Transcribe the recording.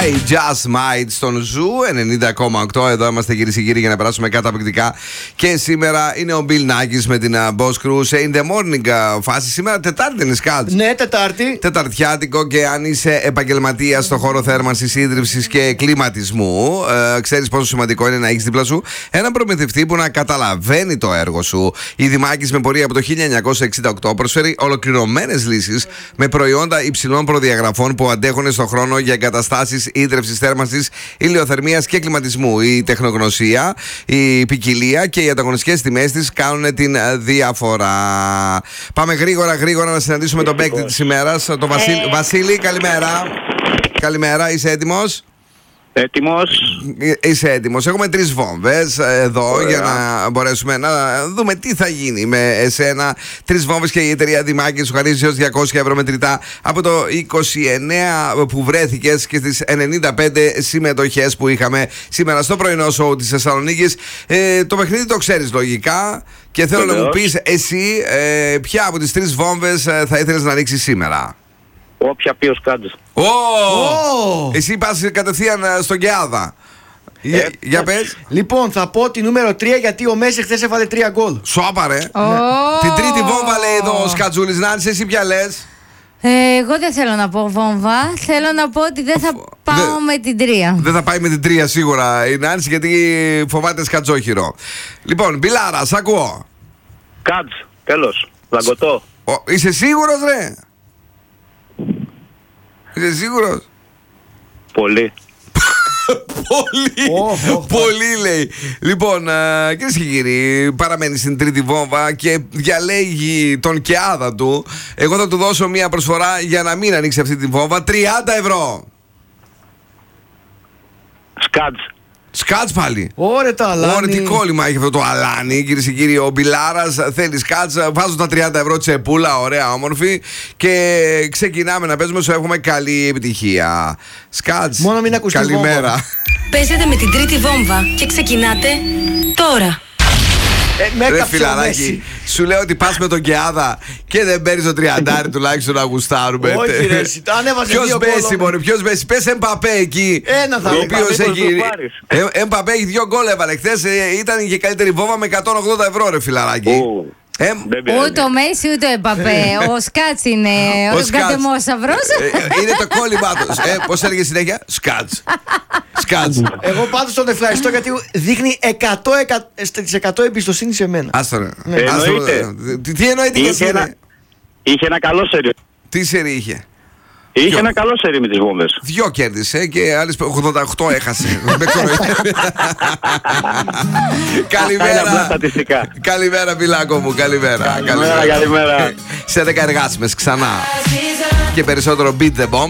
I Just Might στον Ζου 90,8. Εδώ είμαστε κυρίες και κύριοι για να περάσουμε καταπληκτικά. Και σήμερα είναι ο Bill Nackis με την Boss Crew σε In The Morning φάση. Σήμερα Τετάρτη είναι Σκάτς. Ναι, Τετάρτη. Τεταρτιάτικο, και αν είσαι επαγγελματίας στον χώρο θέρμανσης, ίδρυυσης και κλιματισμού, ξέρεις πόσο σημαντικό είναι να έχεις δίπλα σου έναν προμηθευτή που να καταλαβαίνει το έργο σου. Η Δημάκης, με πορεία από το 1968, προσφέρει ολοκληρωμένες λύσεις με προϊόντα υψηλών προδιαγραφών που αντέχουν στον χρόνο για εγκαταστάσεις ίδρυυσης, θέρμανσης, ηλιοθερμίας και κλιματισμού. Η τεχνογνωσία, η ποικιλία και οι ανταγωνιστικές τιμές της κάνουν την διαφορά. Πάμε γρήγορα να συναντήσουμε τον παίκτη της ημέρας, τον Βασίλη. Καλημέρα. Καλημέρα, είσαι έτοιμος? Έτοιμος. Είσαι έτοιμος. Έχουμε 3 βόμβες εδώ. Ωραία. Για να μπορέσουμε να δούμε τι θα γίνει με εσένα. 3 βόμβες, και η εταιρεία Δημάκη σου χαρίζει έως 200 ευρώ μετρητά από το 29 που βρέθηκες και στις 95 συμμετοχές που είχαμε σήμερα στο πρωινό σοου της Θεσσαλονίκης. Το παιχνίδι το ξέρεις λογικά και θέλω να μου πεις εσύ ποια από τις 3 βόμβες θα ήθελες να ρίξεις σήμερα. Όποια πει ο Σκάτζ. Εσύ πας κατευθείαν στον Κεάδα. Για πες. Λοιπόν, θα πω τη νούμερο 3, γιατί ο Μέση χθες έβαλε 3 γκολ. Σώπα ρε. Την τρίτη βόμβα λέει εδώ ο Σκατζούλης. Νάνση, εσύ ποια λες? Εγώ δεν θέλω να πω βόμβα. Θέλω να πω ότι δεν θα πάω με την 3. Δεν θα πάει με την 3 σίγουρα η Νάνση, γιατί φοβάται σκατζόχυρο. Λοιπόν, Μπιλάρα, σ' ακούω. Σκάτζ, τέλος. Λαγκωτό. Είσαι σίγουρος ρε? Είσαι σίγουρος? Πολύ. Πολύ λέει. Λοιπόν, κυρίες και κύριοι, παραμένει στην τρίτη βόμβα και διαλέγει τον Κεάδα του. Εγώ θα του δώσω μια προσφορά για να μην ανοίξει αυτή τη βόμβα. 30 ευρώ. Σκάτζ. Σκάτς πάλι. Ωραία, το αλάνι. Ωραία, τι κόλλημα έχει αυτό το αλάνι, κυρίες και κύριοι. Ο Μπιλάρας θέλει σκάτς. Βάζω τα 30 ευρώ τσεπούλα, ωραία, όμορφη. Και ξεκινάμε να παίζουμε. Σου εύχομαι καλή επιτυχία. Σκάτς. Μόνο μην ακούς καλημέρα. Παίζετε με την τρίτη βόμβα και ξεκινάτε τώρα. Ρε φιλαράκι, σου λέω ότι πας με τον Κεάδα και δεν παίρνεις το 30 τουλάχιστον να γουστάρουμε. Όχι ρε, ποιος Μέση, πες Εμπαπέ εκεί. Ένα θα Εμπαπέ έχει 2 γκολ έβαλε χθες, ήταν και καλύτερη βόμβα με 180 ευρώ ρε φιλαράκι. Ούτε ο Μέση ούτε ο Εμπαπέ. Ο Σκάτς είναι ο κατεμόσαυρος. Είναι το κόλλημά του. Πώς έλεγε συνέχεια? Σκάτς. Εγώ πάντως τον ευχαριστώ, γιατί δείχνει 100% εμπιστοσύνη σε μένα. Άστο ρε. Τι εννοείται? Είχε ένα καλό σερί. Τι σερί είχε? Είχε ένα καλό σερί με τις βόμβες. 2 κέρδισε και άλλες 88 έχασε. Καλημέρα. Καλημέρα Μπιλάκο μου. Καλημέρα. Καλημέρα. Σε 10 εργάσιμες ξανά. Και περισσότερο Beat the Bomb.